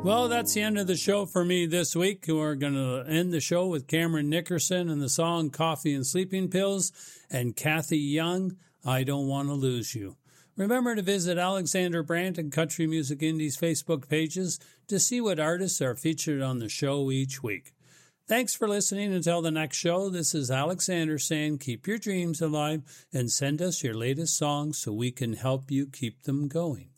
Well, that's the end of the show for me this week. We're going to end the show with Cameron Nickerson and the song Coffee and Sleeping Pills, and Kathy Young, I Don't Want to Lose You. Remember to visit Alexander Brandt and Country Music Indies Facebook pages to see what artists are featured on the show each week. Thanks for listening. Until the next show, this is Alexander saying keep your dreams alive and send us your latest songs so we can help you keep them going.